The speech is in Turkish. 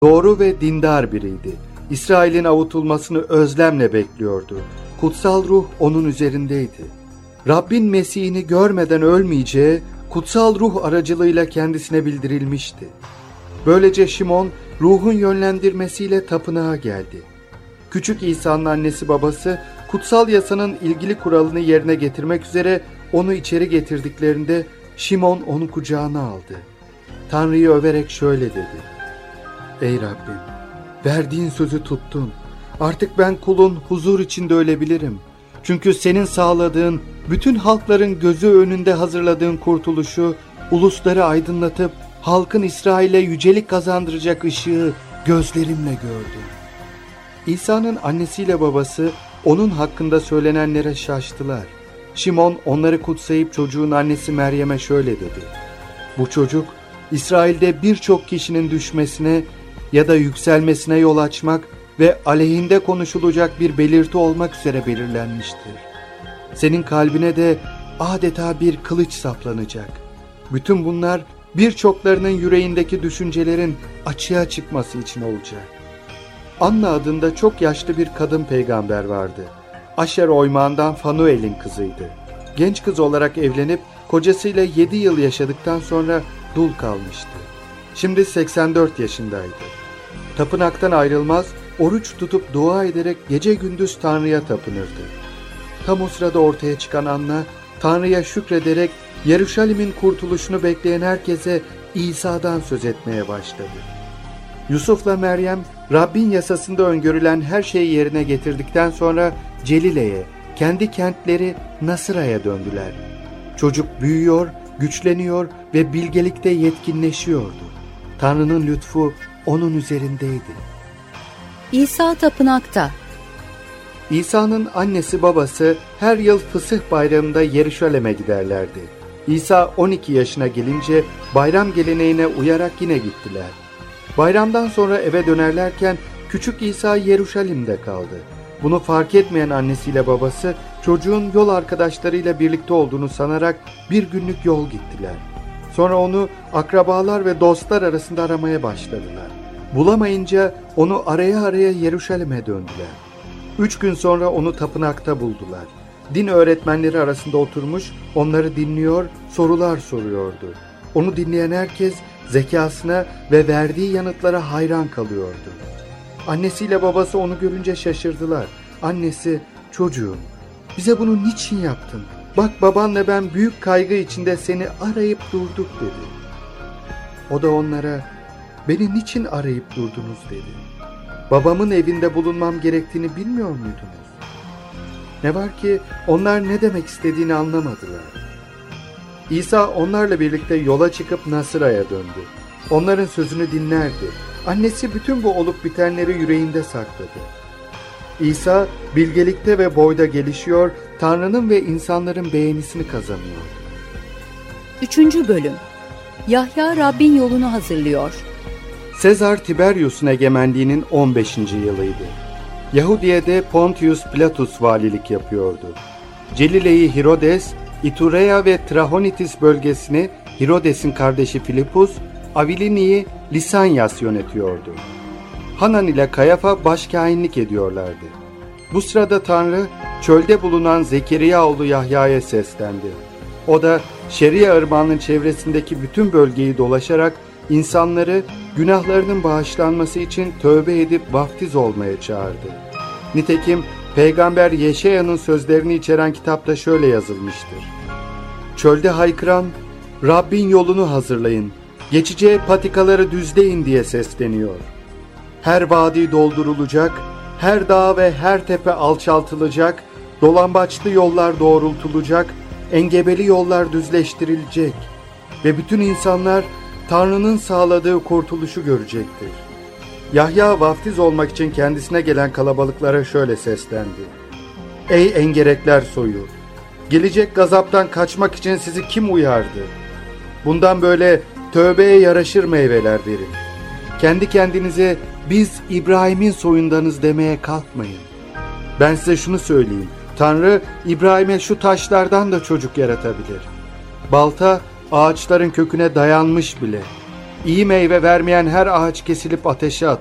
Doğru ve dindar biriydi. İsrail'in avutulmasını özlemle bekliyordu. Kutsal ruh onun üzerindeydi. Rabbin Mesih'ini görmeden ölmeyeceği kutsal ruh aracılığıyla kendisine bildirilmişti. Böylece Şimon ruhun yönlendirmesiyle tapınağa geldi. Küçük İsa'nın annesi babası kutsal yasanın ilgili kuralını yerine getirmek üzere onu içeri getirdiklerinde Şimon onu kucağına aldı. Tanrı'yı överek şöyle dedi: "Ey Rabbim, verdiğin sözü tuttun. Artık ben kulun huzur içinde ölebilirim. Çünkü senin sağladığın, bütün halkların gözü önünde hazırladığın kurtuluşu, ulusları aydınlatıp halkın İsrail'e yücelik kazandıracak ışığı gözlerimle gördüm." İsa'nın annesiyle babası onun hakkında söylenenlere şaştılar. Şimon onları kutsayıp çocuğun annesi Meryem'e şöyle dedi: "Bu çocuk İsrail'de birçok kişinin düşmesine ya da yükselmesine yol açmak ve aleyhinde konuşulacak bir belirti olmak üzere belirlenmiştir. Senin kalbine de adeta bir kılıç saplanacak. Bütün bunlar birçoklarının yüreğindeki düşüncelerin açığa çıkması için olacak." Anna adında çok yaşlı bir kadın peygamber vardı. Aşer oymağından Fanuel'in kızıydı. Genç kız olarak evlenip kocasıyla 7 yıl yaşadıktan sonra dul kalmıştı. Şimdi 84 yaşındaydı. Tapınaktan ayrılmaz, oruç tutup dua ederek gece gündüz Tanrı'ya tapınırdı. Tam o sırada ortaya çıkan Anna, Tanrı'ya şükrederek Yeruşalim'in kurtuluşunu bekleyen herkese İsa'dan söz etmeye başladı. Yusuf'la Meryem, Rabbin yasasında öngörülen her şeyi yerine getirdikten sonra Celile'ye, kendi kentleri Nasıra'ya döndüler. Çocuk büyüyor, güçleniyor ve bilgelikte yetkinleşiyordu. Tanrı'nın lütfu onun üzerindeydi. İsa tapınakta. İsa'nın annesi babası her yıl Fısıh bayramında Yeruşalim'e giderlerdi. İsa 12 yaşına gelince bayram geleneğine uyarak yine gittiler. Bayramdan sonra eve dönerlerken küçük İsa Yeruşalim'de kaldı. Bunu fark etmeyen annesiyle babası çocuğun yol arkadaşlarıyla birlikte olduğunu sanarak bir günlük yol gittiler. Sonra onu akrabalar ve dostlar arasında aramaya başladılar. Bulamayınca onu araya araya Yeruşalim'e döndüler. 3 gün sonra onu tapınakta buldular. Din öğretmenleri arasında oturmuş onları dinliyor, sorular soruyordu. Onu dinleyen herkes zekasına ve verdiği yanıtlara hayran kalıyordu. Annesiyle babası onu görünce şaşırdılar. Annesi, "Çocuğum, bize bunu niçin yaptın? Bak, babanla ben büyük kaygı içinde seni arayıp durduk," dedi. O da onlara, "Beni niçin arayıp durdunuz?" dedi. "Babamın evinde bulunmam gerektiğini bilmiyor muydunuz?" Ne var ki onlar ne demek istediğini anlamadılar. İsa onlarla birlikte yola çıkıp Nasıra'ya döndü. Onların sözünü dinlerdi. Annesi bütün bu olup bitenleri yüreğinde sakladı. İsa bilgelikte ve boyda gelişiyor, Tanrı'nın ve insanların beğenisini kazanıyor. 3. Bölüm. Yahya Rabbin yolunu hazırlıyor. Sezar Tiberius'un egemenliğinin 15. yılıydı. Yahudiye'de Pontius Pilatus valilik yapıyordu. Celile'yi Herodes, İturea ve Trahonitis bölgesini Herodes'in kardeşi Filipus, Avilini'yi Lisanyas yönetiyordu. Hanan ile Kayafa başkâhinlik ediyorlardı. Bu sırada Tanrı, çölde bulunan Zekeriya oğlu Yahya'ya seslendi. O da Şeria ırmağının çevresindeki bütün bölgeyi dolaşarak insanları günahlarının bağışlanması için tövbe edip vaftiz olmaya çağırdı. Nitekim Peygamber Yeşaya'nın sözlerini içeren kitapta şöyle yazılmıştır: "Çölde haykıran, Rabbin yolunu hazırlayın, geçeceği patikaları düzleyin," diye sesleniyor. Her vadi doldurulacak, her dağ ve her tepe alçaltılacak, dolambaçlı yollar doğrultulacak, engebeli yollar düzleştirilecek ve bütün insanlar Tanrı'nın sağladığı kurtuluşu görecektir. Yahya vaftiz olmak için kendisine gelen kalabalıklara şöyle seslendi: "Ey engerekler soyu! Gelecek gazaptan kaçmak için sizi kim uyardı? Bundan böyle tövbeye yaraşır meyveler verin. Kendi kendinize biz İbrahim'in soyundanız demeye kalkmayın. Ben size şunu söyleyeyim: Tanrı İbrahim'e şu taşlardan da çocuk yaratabilir. Balta ağaçların köküne dayanmış bile. İyi meyve vermeyen her ağaç kesilip ateşe atılır.